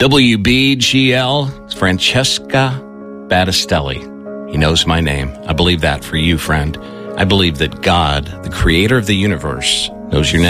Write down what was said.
WBGL, Francesca Battistelli. He knows my name. I believe that for you, friend. I believe that God, the creator of the universe, knows your name.